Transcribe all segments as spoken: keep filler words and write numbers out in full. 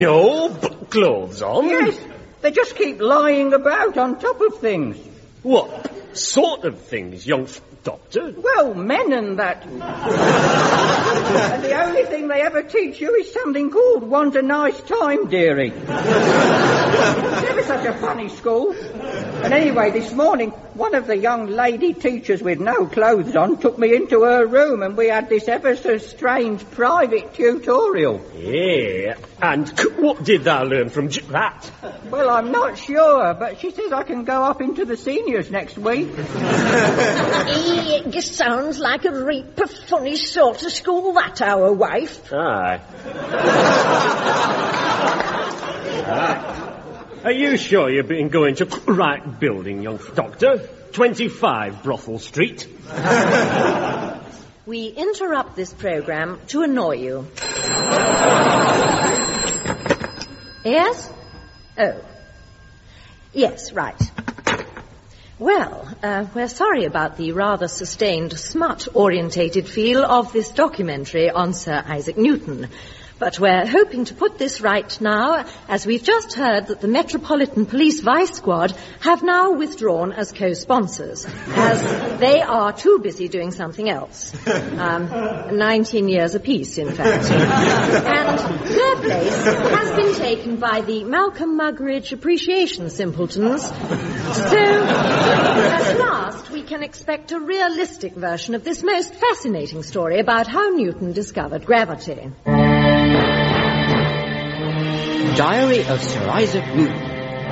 No but clothes on? Yes, they just keep lying about on top of things. What sort of things, young f- doctor? Well, men and that. And the only thing they ever teach you is something called want a nice time, dearie. It's never such a funny school. And anyway, this morning, one of the young lady teachers with no clothes on took me into her room and we had this ever so strange private tutorial. Yeah, and c- what did thou learn from j- that? Well, I'm not sure, but she says I can go up into the seniors next week. It just sounds like a reaper funny sort of school, that, our wife. Aye. Aye. Are you sure you've been going to the right building, young doctor? twenty-five Brothel Street. We interrupt this program to annoy you. Yes? Oh. Yes, right. Well, uh, we're sorry about the rather sustained, smut-orientated feel of this documentary on Sir Isaac Newton. But we're hoping to put this right now, as we've just heard that the Metropolitan Police Vice Squad have now withdrawn as co-sponsors, as they are too busy doing something else. Um, nineteen years apiece, in fact. And their place has been taken by the Malcolm Muggeridge Appreciation Simpletons. So, at last, we can expect a realistic version of this most fascinating story about how Newton discovered gravity. Diary of Sir Isaac Newton.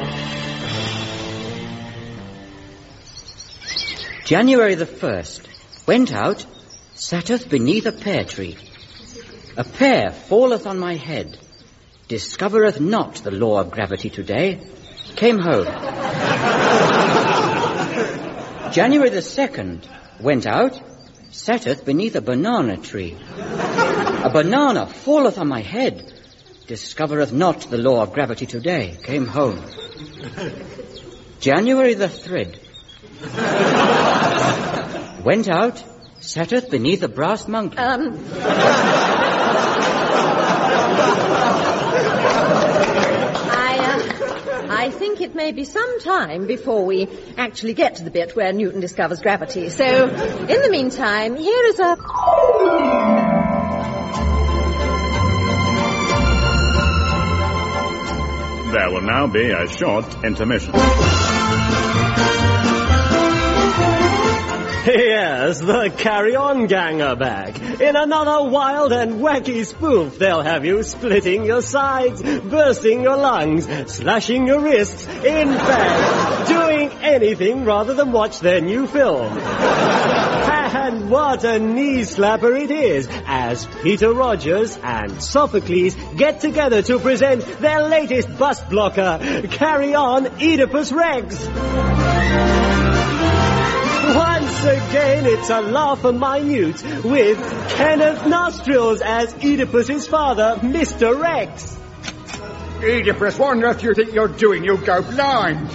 January the first. Went out, satteth beneath a pear tree. A pear falleth on my head. Discovereth not the law of gravity today. Came home. January the second. Went out, satteth beneath a banana tree. A banana falleth on my head. Discovereth not the law of gravity today. Came home. January the third. Went out, satteth beneath a brass monkey. Um... I, uh, I think it may be some time before we actually get to the bit where Newton discovers gravity. So, in the meantime, here is a... There will now be a short intermission. Yes, the Carry On Gang are back. In another wild and wacky spoof, they'll have you splitting your sides, bursting your lungs, slashing your wrists, in fact, doing anything rather than watch their new film. And what a knee slapper it is, as Peter Rogers and Sophocles get together to present their latest bust blocker, Carry On Oedipus Rex. Once again, it's a laugh a minute with Kenneth Nostrils as Oedipus's father, Mister Rex. Oedipus, what on earth do you think you're doing? You'll go blind.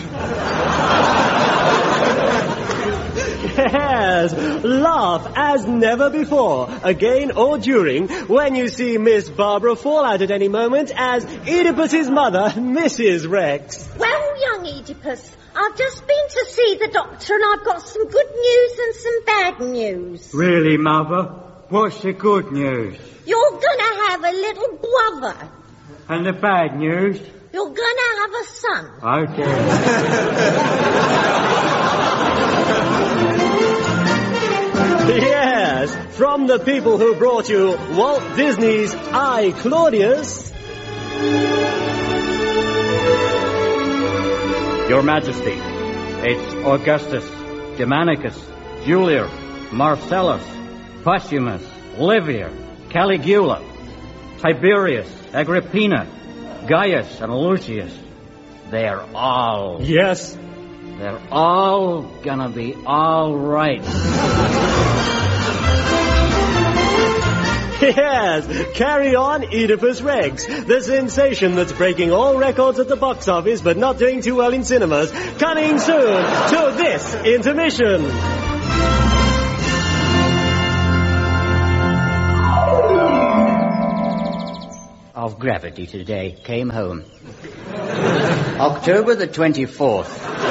Yes, laugh as never before, again or during, when you see Miss Barbara fall out at any moment as Oedipus's mother, Missus Rex. Well, young Oedipus, I've just been to see the doctor and I've got some good news and some bad news. Really, Mother? What's the good news? You're gonna have a little brother. And the bad news? You're gonna have a son. Okay. Yes, from the people who brought you Walt Disney's I, Claudius. Your Majesty, it's Augustus, Germanicus, Julius, Marcellus, Posthumus, Livia, Caligula, Tiberius, Agrippina, Gaius, and Lucius. They're all... Yes. They're all gonna be all right. Yes, Carry On Oedipus Rex, the sensation that's breaking all records at the box office but not doing too well in cinemas, coming soon to this intermission. of gravity today came home. October the twenty-fourth.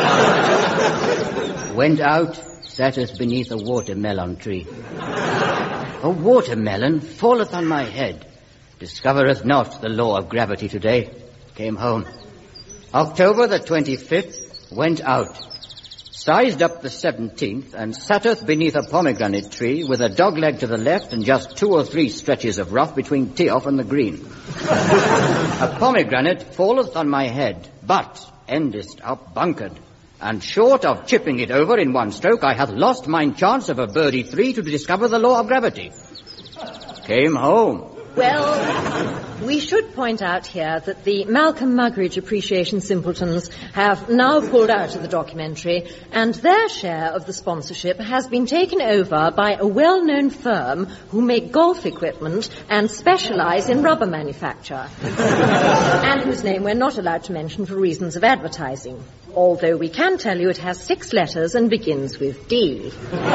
Went out, sat us beneath a watermelon tree. A watermelon falleth on my head. Discovereth not the law of gravity today. Came home. October the twenty-fifth. Went out. Sized up the seventeenth and satteth beneath a pomegranate tree with a dogleg to the left and just two or three stretches of rough between tee-off and the green. A pomegranate falleth on my head, but endest up bunkered. And short of chipping it over in one stroke, I hath lost mine chance of a birdie three to discover the law of gravity. Came home. Well, we should point out here that the Malcolm Muggeridge Appreciation Simpletons have now pulled out of the documentary, and their share of the sponsorship has been taken over by a well-known firm who make golf equipment and specialize in rubber manufacture, and whose name we're not allowed to mention for reasons of advertising, although we can tell you it has six letters and begins with D.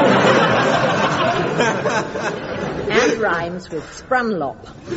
And rhymes with Sprunlop. So,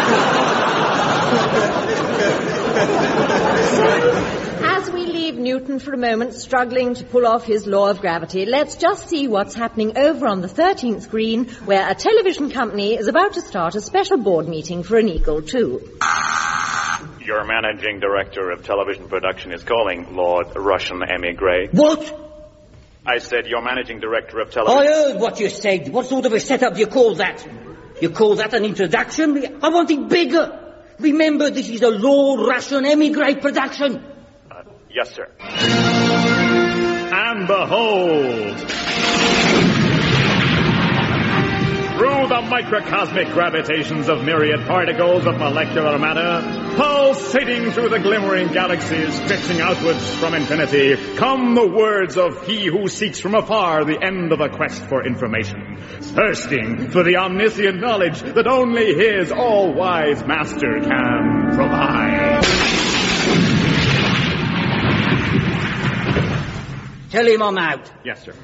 as we leave Newton for a moment struggling to pull off his law of gravity, let's just see what's happening over on the thirteenth green, where a television company is about to start a special board meeting for an Eagle two. Your managing director of television production is calling, Lord Russian Emigre. What? I said your managing director of television... I heard what you said. What sort of a setup do you call that? You call that an introduction? I want it bigger. Remember, this is a Lord Russian Emigre production. Uh, yes, sir. And behold... Through the microcosmic gravitations of myriad particles of molecular matter, pulsating through the glimmering galaxies stretching outwards from infinity, come the words of he who seeks from afar the end of a quest for information, thirsting for the omniscient knowledge that only his all-wise master can provide. Tell him I'm out. Yes, sir.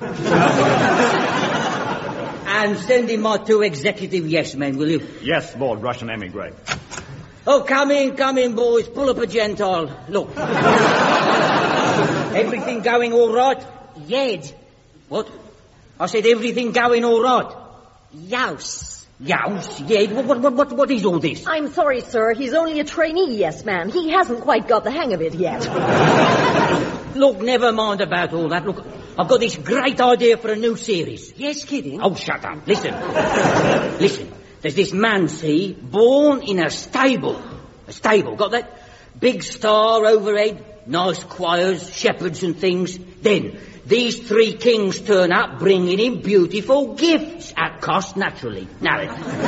And send him my two executive yes-men, will you? Yes, Lord Russian Emigre. Oh, come in, come in, boys. Pull up a Gentile. Look. Everything going all right? Yed. What? I said everything going all right. Youse. Youse? Yed? What, what, what, what is all this? I'm sorry, sir. He's only a trainee yes-man. He hasn't quite got the hang of it yet. Look, never mind about all that. Look, I've got this great idea for a new series. Yes, kidding? Oh, shut up. Listen. Listen. There's this man, see, born in a stable. A stable, got that? Big star overhead, nice choirs, shepherds and things. Then, these three kings turn up bringing him beautiful gifts, at cost, naturally. Now,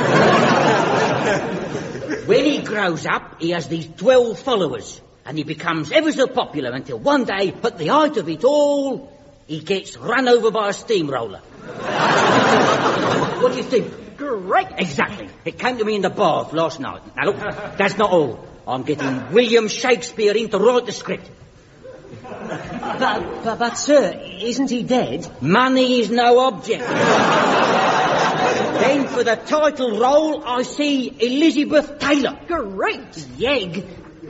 when he grows up, he has these twelve followers, and he becomes ever so popular until one day, at the height of it all, he gets run over by a steamroller. What do you think? Great. Exactly. It came to me in the bath last night. Now, look, that's not all. I'm getting William Shakespeare in to write the script. But, but, but, sir, isn't he dead? Money is no object. Then, for the title role, I see Elizabeth Taylor. Great. Yeg.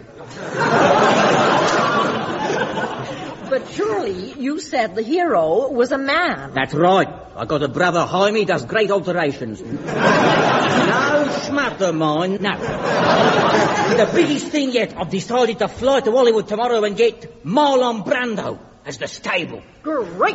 But surely you said the hero was a man. That's right. I got a brother Jaime, does great alterations. No schmat of mine, no. The biggest thing yet, I've decided to fly to Hollywood tomorrow and get Marlon Brando as the stable. Great.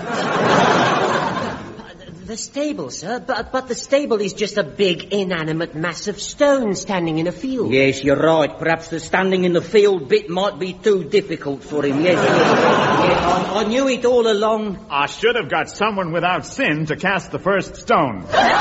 The stable, sir, but, but the stable is just a big, inanimate mass of stone standing in a field. Yes, you're right. Perhaps the standing in the field bit might be too difficult for him, yes. Yes, I, I knew it all along. I should have got someone without sin to cast the first stone.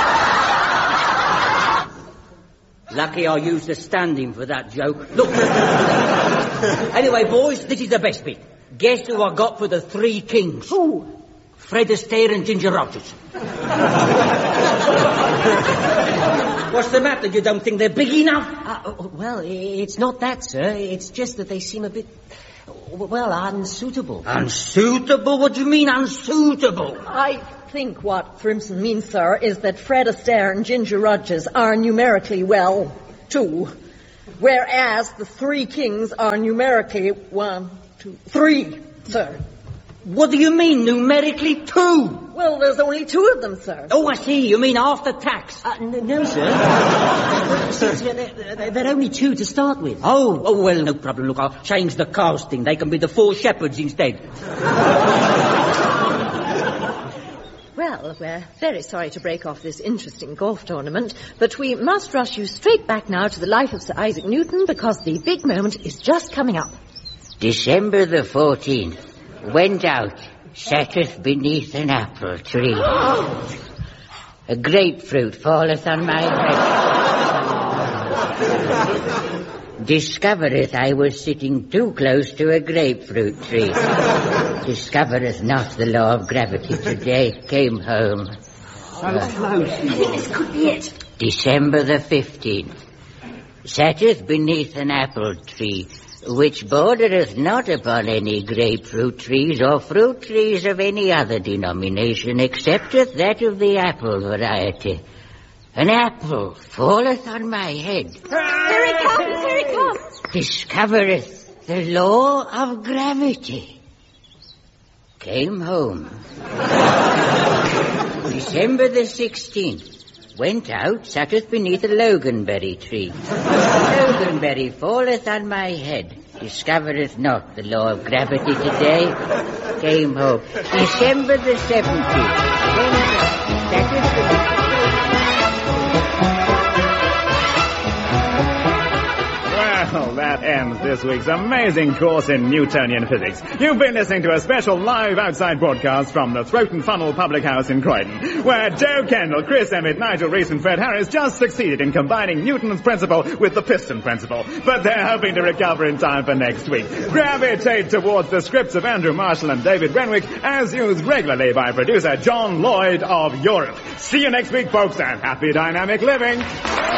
Lucky I used the standing for that joke. Look. Anyway, boys, this is the best bit. Guess who I got for the three kings? Who? Fred Astaire and Ginger Rogers. What's the matter? You don't think they're big enough? Uh, well, it's not that, sir. It's just that they seem a bit, well, unsuitable. Unsuitable? What do you mean, unsuitable? I think what Frimson means, sir, is that Fred Astaire and Ginger Rogers are numerically, well, too Whereas the three kings are numerically one, two, three, sir. What do you mean, numerically two? Well, there's only two of them, sir. Oh, I see. You mean after tax? Uh, n- no, sir. sir, sir they're, they're, they're only two to start with. Oh, oh, well, no problem. Look, I'll change the casting. They can be the four shepherds instead. Well, we're very sorry to break off this interesting golf tournament, but we must rush you straight back now to the life of Sir Isaac Newton because the big moment is just coming up. December the fourteenth. Went out, satteth beneath an apple tree. A grapefruit falleth on my head. Discovereth I was sitting too close to a grapefruit tree. Discovereth not the law of gravity today. Came home. So close. I think this could be it. December the fifteenth. Satteth beneath an apple tree, which bordereth not upon any grapefruit trees or fruit trees of any other denomination, excepteth that of the apple variety. An apple falleth on my head. Here it comes, here it comes. Discovereth the law of gravity. Came home. December the sixteenth. Went out, satteth beneath a loganberry tree. Loganberry falleth on my head. Discovereth not the law of gravity today. Came home. December the seventeenth. Went out, satteth beneath a Well, that ends this week's amazing course in Newtonian physics. You've been listening to a special live outside broadcast from the Throat and Funnel Public House in Croydon, where Joe Kendall, Chris Emmett, Nigel Reese and Fred Harris just succeeded in combining Newton's principle with the piston principle. But they're hoping to recover in time for next week. Gravitate towards the scripts of Andrew Marshall and David Renwick, as used regularly by producer John Lloyd of Europe. See you next week, folks, and happy dynamic living!